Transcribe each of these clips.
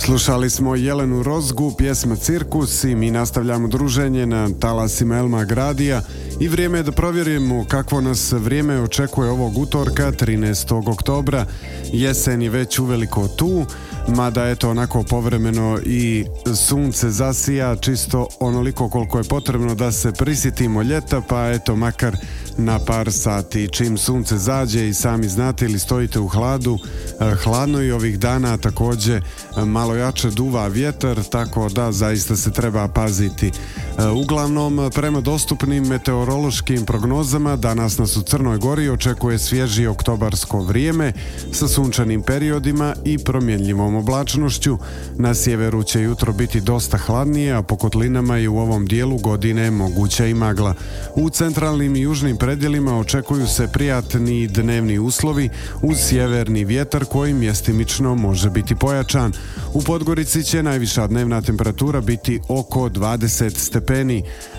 Slušali smo Jelenu Rozgu, pjesma Cirkus i mi nastavljamo druženje na talasima Elmag radija i vrijeme je da provjerimo kakvo nas vrijeme očekuje ovog utorka 13. oktobra. Jesen je već uveliko tu, mada eto onako povremeno i sunce zasija čisto onoliko koliko je potrebno da se prisjetimo ljeta, pa eto makar na par sati. Čim sunce zađe i sami znate ili stojite u hladu, hladno i ovih dana također malo jače duva vjetar, tako da zaista se treba paziti. Uglavnom, prema dostupnim meteorološkim prognozama, danas nas u Crnoj Gori očekuje svježi oktobarsko vrijeme sa sunčanim periodima i promjenljivom oblačnošću. Na sjeveru će jutro biti dosta hladnije, a po kotlinama i u ovom dijelu godine moguća i magla. U centralnim i južnim predjelima očekuju se prijatni dnevni uslovi uz sjeverni vjetar koji mjestimično može biti pojačan. U Podgorici će najviša dnevna temperatura biti oko 20 stepeni.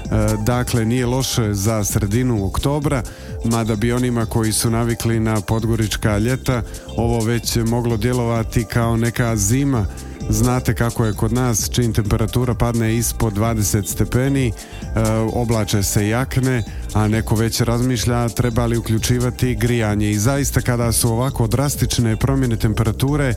Dakle, nije loše za sredinu oktobra, mada bi onima koji su navikli na podgorička ljeta ovo već moglo djelovati kao neka zima. Znate kako je kod nas, čim temperatura padne ispod 20 stepeni, oblače se jakne, a neko već razmišlja treba li uključivati grijanje. I zaista kada su ovako drastične promjene temperature,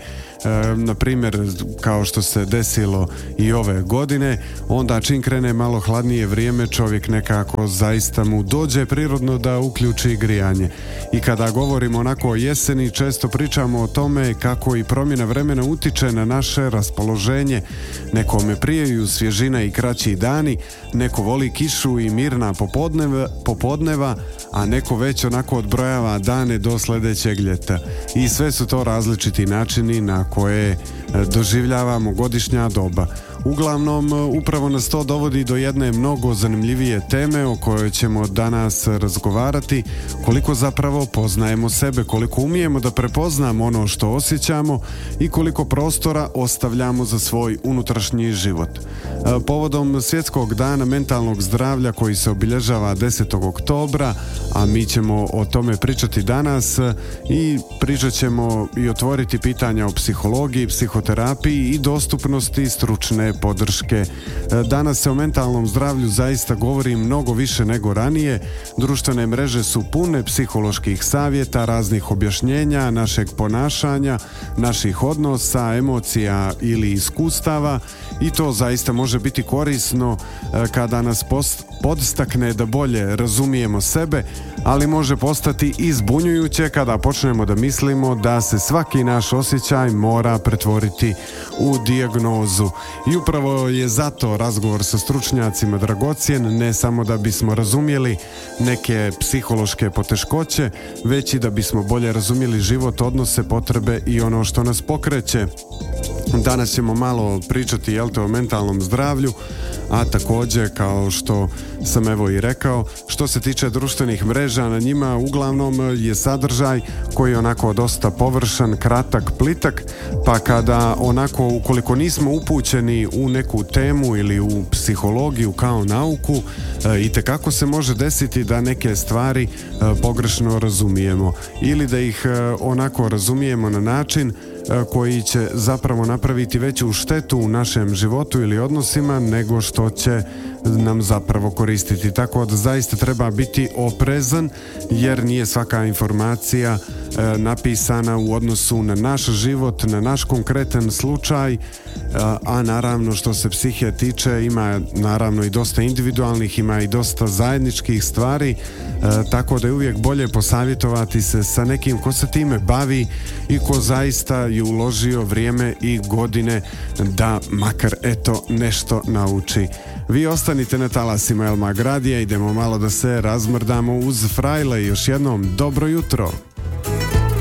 na primjer kao što se desilo i ove godine, onda čim krene malo hladnije vrijeme čovjek nekako zaista mu dođe prirodno da uključi grijanje. I kada govorimo onako o jeseni, često pričamo o tome kako i promjena vremena utiče na naše raspoloženje. Nekome prijaju svježina i kraći dani, neko voli kišu i mirna popodneva, a neko već onako odbrojava dane do sljedećeg ljeta. I sve su to različiti načini na koje doživljavamo godišnja doba. Uglavnom, upravo nas to dovodi do jedne mnogo zanimljivije teme o kojoj ćemo danas razgovarati, koliko zapravo poznajemo sebe, koliko umijemo da prepoznamo ono što osjećamo i koliko prostora ostavljamo za svoj unutrašnji život. Povodom Svjetskog dana mentalnog zdravlja koji se obilježava 10. oktobra, a mi ćemo o tome pričati danas i pričat ćemo i otvoriti pitanja o psihologiji, psihoterapiji i dostupnosti stručne podrške. Danas se o mentalnom zdravlju zaista govori mnogo više nego ranije. Društvene mreže su pune psiholoških savjeta, raznih objašnjenja našeg ponašanja, naših odnosa, emocija ili iskustava i to zaista može biti korisno kada nas podstakne da bolje razumijemo sebe, ali može postati i zbunjujuće kada počnemo da mislimo da se svaki naš osjećaj mora pretvoriti u dijagnozu. I upravo je zato razgovor sa stručnjacima dragocjen, ne samo da bismo razumjeli neke psihološke poteškoće, već i da bismo bolje razumjeli život, odnose, potrebe i ono što nas pokreće. Danas ćemo malo pričati o mentalnom zdravlju, a također kao što sam evo i rekao, što se tiče društvenih mreža, na njima uglavnom je sadržaj koji je onako dosta površan, kratak, plitak, pa kada onako ukoliko nismo upućeni u neku temu ili u psihologiju kao nauku, itekako se može desiti da neke stvari pogrešno razumijemo ili da ih onako razumijemo na način koji će zapravo napraviti veću štetu u našem životu ili odnosima nego što će nam zapravo koristiti. Tako da zaista treba biti oprezan jer nije svaka informacija napisana u odnosu na naš život, na naš konkretan slučaj, a naravno što se psihije tiče ima naravno i dosta individualnih, ima i dosta zajedničkih stvari, tako da je uvijek bolje posavjetovati se sa nekim ko se time bavi i ko zaista je uložio vrijeme i godine da makar eto nešto nauči. Vi ostanite na talasima Elmag radija, idemo malo da se razmrdamo uz Frajle. Još jednom dobro jutro.